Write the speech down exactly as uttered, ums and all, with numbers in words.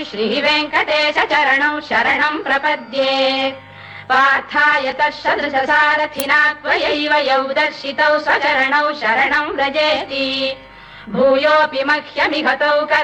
श्रीवेङ्कटेश चरणौ शरणं प्रपद्ये पार्थाय तत्सदृशसारथिना त्वयैव यौ दर्शितौ स्वचरणौ शरणं व्रजेति भूयोऽपि मह्यमिहतौ